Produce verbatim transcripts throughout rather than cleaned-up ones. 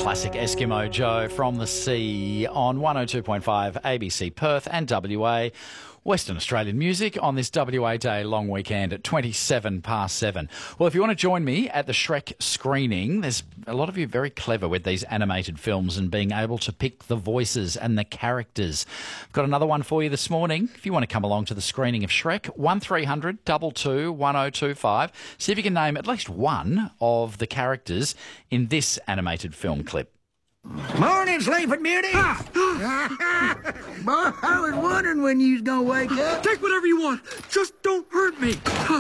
Classic Eskimo Joe from the Sea on one oh two point five A B C Perth and W A. Western Australian music on this W A Day long weekend at twenty-seven past seven. Well, if you want to join me at the Shrek screening, there's a lot of you very clever with these animated films and being able to pick the voices and the characters. I've got another one for you this morning. If you want to come along to the screening of Shrek, one three hundred two two one oh two five. See if you can name at least one of the characters in this animated film clip. Morning, Sleeping Beauty. Ah. Boy, I was wondering when you was gonna wake up. Take whatever you want. Just don't hurt me.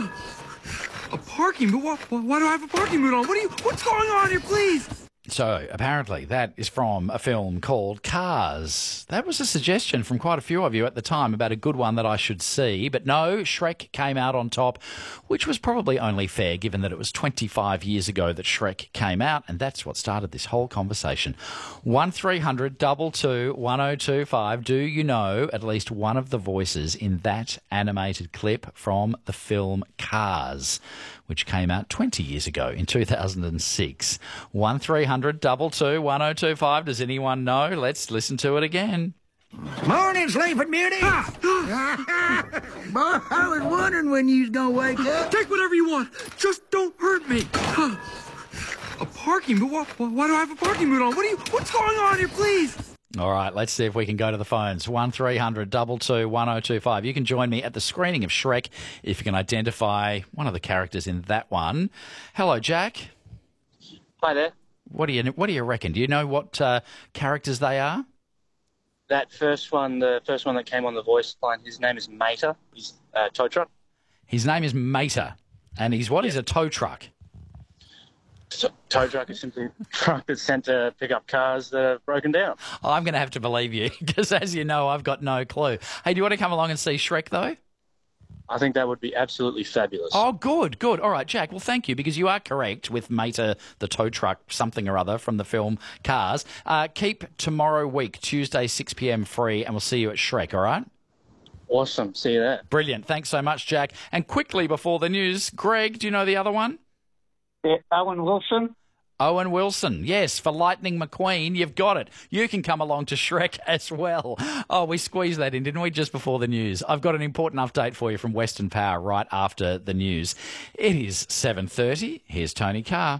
A parking boot? Why, why do I have a parking boot on? What are you? What's going on here, please? So, apparently, that is from a film called Cars. That was a suggestion from quite a few of you at the time about a good one that I should see. But no, Shrek came out on top, which was probably only fair given that it was twenty-five years ago that Shrek came out, and that's what started this whole conversation. one three hundred two two one oh two five. Do you know at least one of the voices in that animated clip from the film Cars, which came out twenty years ago in two thousand six? one three hundred two two one oh two five. Does anyone know? Let's listen to it again. Morning, Sleeping Beauty. Ah. Boy, I was wondering when you was gonna wake up. Take whatever you want. Just don't hurt me. A parking boot? Why, why do I have a parking boot on? What are you? What's going on here, please? All right, let's see if we can go to the phones. one three hundred two two one oh two five. You can join me at the screening of Shrek if you can identify one of the characters in that one. Hello, Jack. Hi there. What do you What do you reckon? Do you know what uh, characters they are? That first one, the first one that came on the voice line, his name is Mater. He's a uh, tow truck. His name is Mater, and he's what? Yeah. He's a tow truck. So, tow truck is simply a truck that's sent to pick up cars that are broken down. Oh, I'm going to have to believe you because, as you know, I've got no clue. Hey, do you want to come along and see Shrek, though? I think that would be absolutely fabulous. Oh, good, good. All right, Jack, well, thank you, because you are correct with Mater, the tow truck, something or other from the film Cars. Uh, keep tomorrow week, Tuesday, six p.m. free, and we'll see you at Shrek, all right? Awesome. See you there. Brilliant. Thanks so much, Jack. And quickly before the news, Greg, do you know the other one? Yeah, Owen Wilson. Owen Wilson, yes, for Lightning McQueen, you've got it. You can come along to Shrek as well. Oh, we squeezed that in, didn't we, just before the news? I've got an important update for you from Western Power right after the news. It is seven thirty. Here's Tony Carr.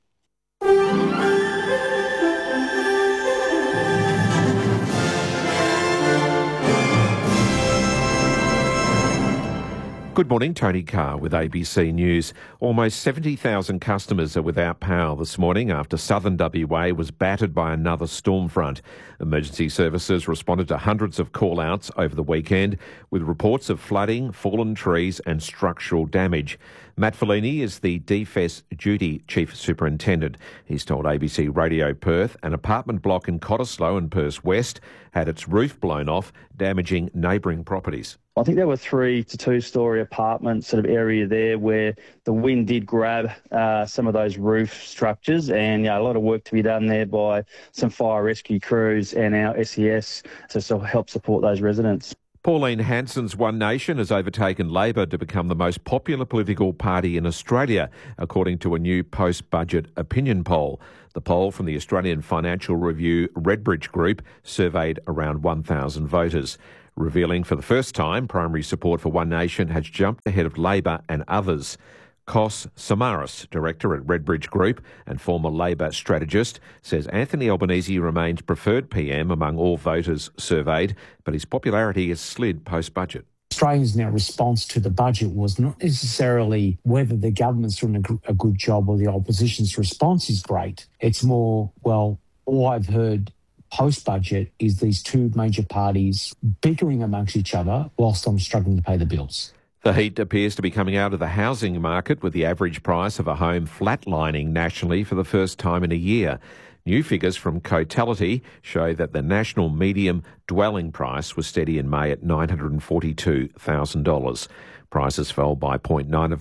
Good morning, Tony Carr with A B C News. Almost seventy thousand customers are without power this morning after southern W A was battered by another storm front. Emergency services responded to hundreds of call-outs over the weekend with reports of flooding, fallen trees and structural damage. Matt Fellini is the D F E S Duty Chief Superintendent. He's told A B C Radio Perth an apartment block in Cottesloe in Perth West had its roof blown off, damaging neighbouring properties. I think there were three to two storey apartment sort of area there where the wind did grab uh, some of those roof structures, and yeah, a lot of work to be done there by some fire rescue crews and our S E S to sort of help support those residents. Pauline Hanson's One Nation has overtaken Labor to become the most popular political party in Australia, according to a new post-budget opinion poll. The poll from the Australian Financial Review Redbridge Group surveyed around one thousand voters, revealing for the first time primary support for One Nation has jumped ahead of Labor and others. Kos Samaras, director at Redbridge Group and former Labor strategist, says Anthony Albanese remains preferred P M among all voters surveyed, but his popularity has slid post-budget. Australians' now response to the budget was not necessarily whether the government's doing a, a good job or the opposition's response is great. It's more, well, all I've heard post-budget is these two major parties bickering amongst each other whilst I'm struggling to pay the bills. The heat appears to be coming out of the housing market, with the average price of a home flatlining nationally for the first time in a year. New figures from Cotality show that the national medium dwelling price was steady in May at nine hundred forty-two thousand dollars. Prices fell by zero point nine